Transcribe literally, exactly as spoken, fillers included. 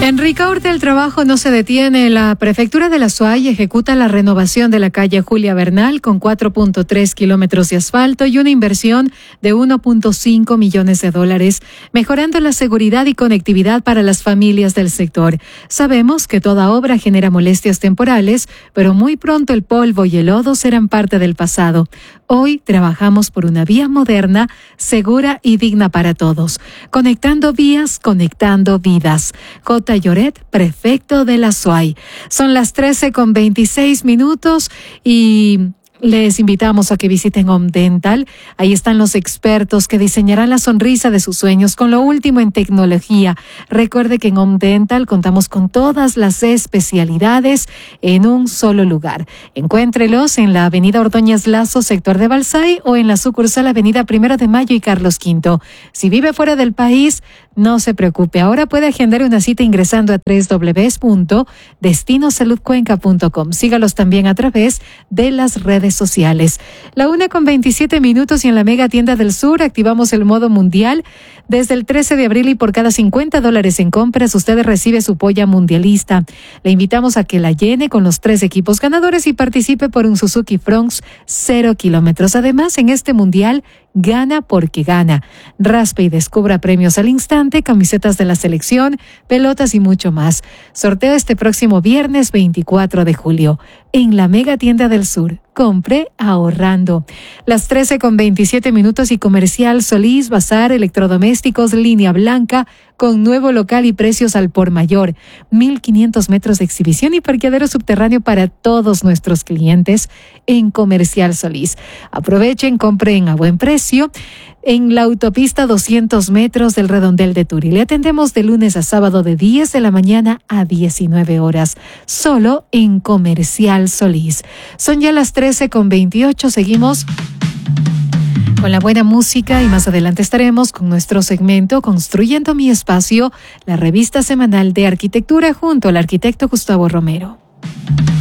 En Ricaurte el trabajo no se detiene. La prefectura de La Suay ejecuta la renovación de la calle Julia Bernal con cuatro punto tres kilómetros de asfalto y una inversión de uno punto cinco millones de dólares, mejorando la seguridad y conectividad para las familias del sector. Sabemos que toda obra genera molestias temporales, pero muy pronto el polvo y el lodo serán parte del pasado. Hoy trabajamos por una vía moderna, segura y digna para todos. Conectando vías, conectando vidas. J. Lloret, prefecto de La Suay. Son las trece con veintiséis minutos y les invitamos a que visiten Home Dental. Ahí están los expertos que diseñarán la sonrisa de sus sueños con lo último en tecnología. Recuerde que en Home Dental contamos con todas las especialidades en un solo lugar. Encuéntrelos en la avenida Ordóñez Lazo, sector de Balsay, o en la sucursal avenida Primero de Mayo y Carlos Quinto. Si vive fuera del país, no se preocupe. Ahora puede agendar una cita ingresando a doble u doble u doble u punto destino salud cuenca punto com. Sígalos también a través de las redes sociales. La una con veintisiete minutos y en la Mega Tienda del Sur activamos el modo mundial. Desde el trece de abril y por cada cincuenta dólares en compras, usted recibe su polla mundialista. Le invitamos a que la llene con los tres equipos ganadores y participe por un Suzuki Fronx cero kilómetros. Además, en este mundial, gana porque gana. Raspe y descubra premios al instante, camisetas de la selección, pelotas y mucho más. Sorteo este próximo viernes veinticuatro de julio en la Mega Tienda del Sur. Compre ahorrando. Las trece con veintisiete minutos y Comercial Solís, Bazar, electrodomésticos, línea blanca, con nuevo local y precios al por mayor. mil quinientos metros de exhibición y parqueadero subterráneo para todos nuestros clientes en Comercial Solís. Aprovechen, compren a buen precio en la autopista doscientos metros del Redondel de Turi. Le atendemos de lunes a sábado de diez de la mañana a diecinueve horas, solo en Comercial Solís. Son ya las trece con veintiocho, seguimos con la buena música y más adelante estaremos con nuestro segmento Construyendo mi Espacio, la revista semanal de arquitectura junto al arquitecto Gustavo Romero.